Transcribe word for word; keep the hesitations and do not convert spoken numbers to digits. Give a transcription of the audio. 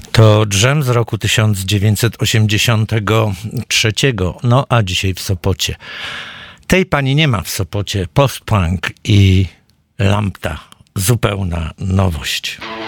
To drzem z roku tysiąc dziewięćset osiemdziesiątego trzeciego, no a dzisiaj w Sopocie. Tej pani nie ma w Sopocie. Post-punk i Lambda. Zupełna nowość.